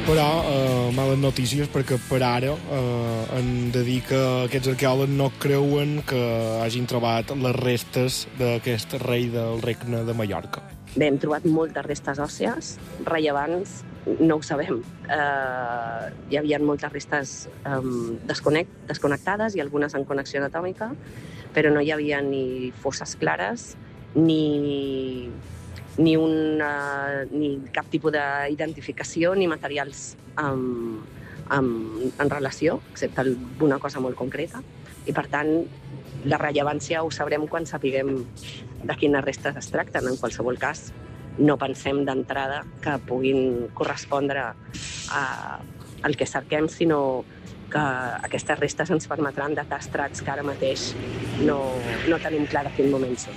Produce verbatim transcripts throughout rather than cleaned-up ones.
Però eh, males notícies perquè per ara eh, hem de dir que aquests arqueòlegs no creuen que hagin trobat les restes d'aquest rei del regne de Mallorca. Bé, hem trobat moltes restes òssies, rellevants, no ho sabem. Uh, hi havia moltes restes um, desconnect, desconnectades i algunes en connexió anatòmica, però no hi havia ni fosses clares ni, ni, una, ni cap tipus d'identificació ni materials um, um, en relació, excepte alguna cosa molt concreta. I, per tant, la rellevància ho sabrem quan sapiguem de quines restes es tracten. En qualsevol cas, no pensem d'entrada que puguin correspondre a, al que cerquem, sinó que aquestes restes ens permetran datar estrats que ara mateix no, no tenim clar de quin moment són.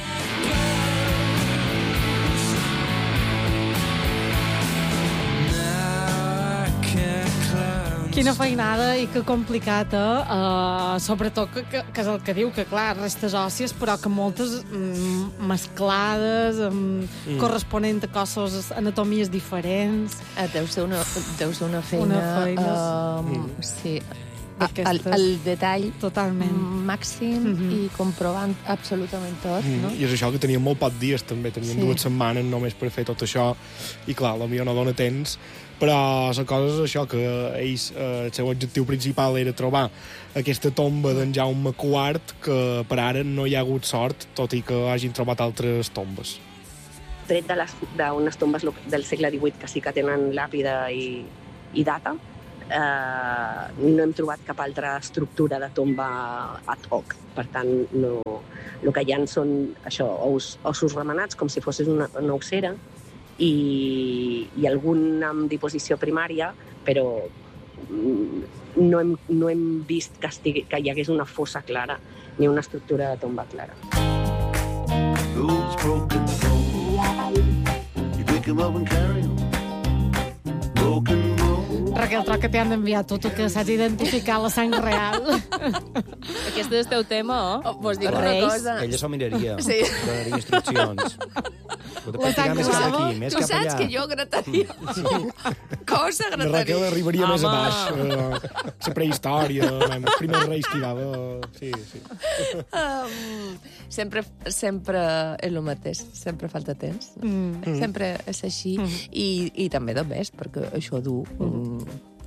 Quina feinada i que complicat, eh? Uh, sobretot que, que, que és el que diu, que clar, restes òssies, però que moltes mm, mesclades, mm, mm. corresponent a cossos, anatomies diferents. Eh, deu ser una, deu ser una feina... Una feina... Uh, mm. Sí. El, el detall totalment màxim mm-hmm. i comprovant absolutament tot. Mm. No? I és això que tenien molt pocs dies, també. Tenien sí. dues setmanes només per fer tot això. I clar, potser no dona temps. Però la cosa és això, que ells, eh, el seu objectiu principal era trobar aquesta tomba d'en Jaume quart, que per ara no hi ha hagut sort, tot i que hagin trobat altres tombes. Tret d'unes tombes del segle divuit que sí que tenen làpida i, i data, eh, no hem trobat cap altra estructura de tomba ad hoc. Per tant, no, el que hi ha són això, os, ossos remenats, com si fossis una, una ossera, i, i algun amb diposició primària, però no hem, no hem vist que, estigui, que hi hagués una fossa clara ni una estructura de tomba clara. Raquel, troc que t'han d'enviar tot el que saps identificar la sang real. Aquest és el teu tema, oh? Vos dic una cosa. Ella s'ho miraria. Sí. Donaria instruccions. La sang més cap aquí, més tu cap saps allà. que jo grataria. Cosa grataria. La Raquel arribaria Home. més a baix. Uh, la prehistòria, els primers reis que hi va haver. Sí, sí. Um, sempre, sempre és el mateix. Sempre falta temps. Mm. Sempre és així. Mm. I, I també de més, perquè això du... Mm.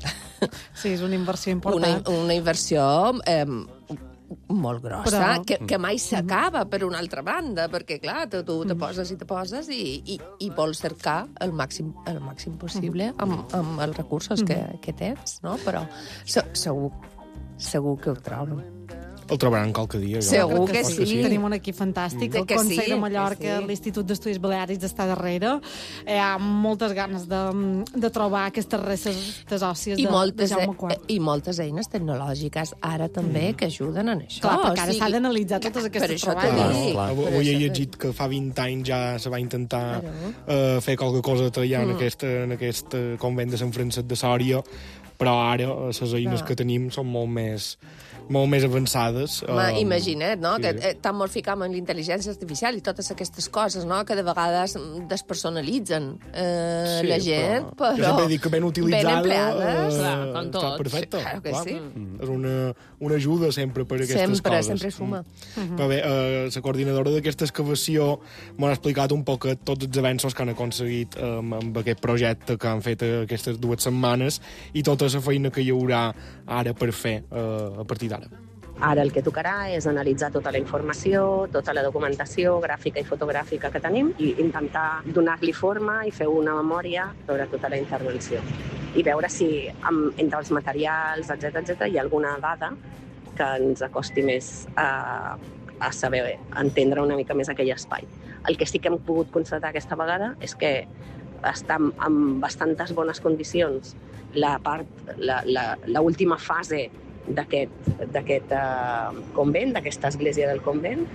Sí, és una inversió important. Una, una inversió... Eh, molt grossa, però... que, que mai s'acaba, per una altra banda, perquè, clar, tu, tu te poses i te poses i, i, i vols cercar el màxim, el màxim possible amb, amb els recursos que, que tens, no? Però se, segur, segur que ho troben. El trobaran qualque dia. Segur que, que sí. sí. Tenim un equip fantàstic. Mm. El Consell sí, de Mallorca, sí. l'Institut d'Estudis Baleàrics està darrere. Hi ha moltes ganes de, de trobar aquestes restes òssies I de, moltes, de Jaume quart. I moltes eines tecnològiques ara també mm. que ajuden en això. Clar, perquè ara o sigui, s'ha d'analitzar totes aquestes treballes. Clar, clar. Avui he llegit que fa vint anys ja se va intentar uh, fer qualque cosa allà mm. en, aquest, en aquest convent de Sant Francesc de Sòria, però ara les eines que tenim són molt més... molt més avançades. Ma, um, imagina't, no? Sí. Que tan molt ficam en l'intel·ligència artificial i totes aquestes coses, no? Que de vegades despersonalitzen eh, sí, la gent, però... però... Jo sempre dic que ben utilitzada... Ben empleades. Eh, clar, com tot. Està perfecte. Sí, claro que clar. sí. Mm. És una, una ajuda sempre per aquestes sempre, coses. Sempre, sempre suma. Mm. Però bé, eh, la coordinadora d'aquesta excavació m'ha explicat un poc tots els avenços que han aconseguit eh, amb aquest projecte que han fet aquestes dues setmanes i tota la feina que hi haurà ara per fer eh, a partir d'ara. Ara el que tocarà és analitzar tota la informació, tota la documentació gràfica i fotogràfica que tenim i intentar donar-li forma i fer una memòria sobre tota la intervenció. I veure si amb, entre els materials, etcètera, etcètera, hi ha alguna dada que ens acosti més a, a saber entendre una mica més aquell espai. El que sí que hem pogut constatar aquesta vegada és que està en bastantes bones condicions la part, la, la, la última fase d'aquest uh, convent, d'aquesta església del convent,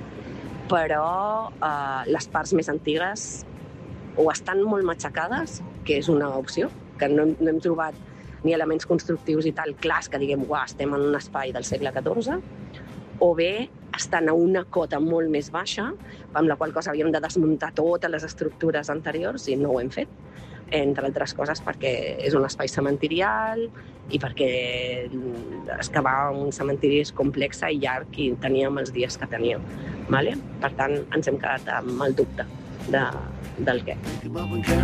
però uh, les parts més antigues o estan molt matxacades, que és una opció, que no, no hem trobat ni elements constructius i tal clars que diguem, uah, estem en un espai del segle catorze, o bé estan a una cota molt més baixa, amb la qual cosa havíem de desmuntar totes les estructures anteriors i no ho hem fet. entre altres coses perquè és un espai cementirial i perquè excavar un cementiri és complex i llarg i teníem els dies que teníem. Vale? Per tant, ens hem quedat amb el dubte de, del què.